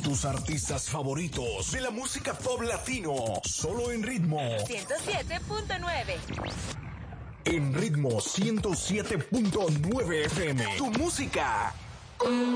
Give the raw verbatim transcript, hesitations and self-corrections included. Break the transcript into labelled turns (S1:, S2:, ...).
S1: tus artistas favoritos de la música pop latino, solo en Ritmo
S2: ciento siete punto nueve.
S1: En Ritmo ciento siete punto nueve F M. Tu música.